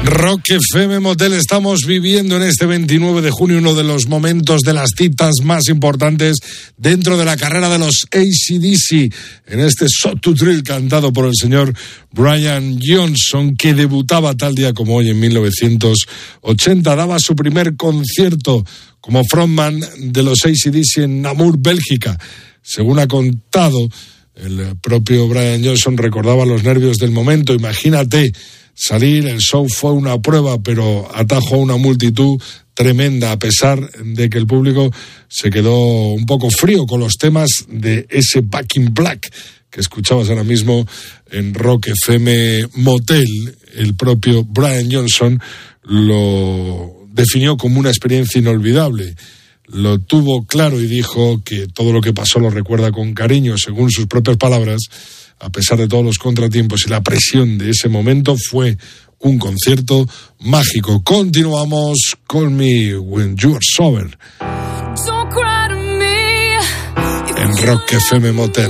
Rock FM Motel, estamos viviendo en este 29 de junio uno de los momentos de las citas más importantes dentro de la carrera de los AC/DC, en este Shot to Thrill cantado por el señor Brian Johnson, que debutaba tal día como hoy en 1980, daba su primer concierto como frontman de los AC/DC en Namur, Bélgica. Según ha contado el propio Brian Johnson, recordaba los nervios del momento. Imagínate salir, el show fue una prueba, pero atajó a una multitud tremenda, a pesar de que el público se quedó un poco frío con los temas de ese Back in Black que escuchabas ahora mismo en Rock FM Motel. El propio Brian Johnson lo definió como una experiencia inolvidable. Lo tuvo claro y dijo que todo lo que pasó lo recuerda con cariño. Según sus propias palabras, a pesar de todos los contratiempos y la presión de ese momento, fue un concierto mágico. Continuamos con Me When You're Sober en Rock FM Motel.